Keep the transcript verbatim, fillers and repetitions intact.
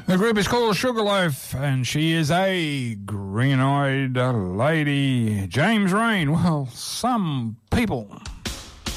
The group is called Sugarloaf, and she is a green-eyed lady. James Rain, well, some people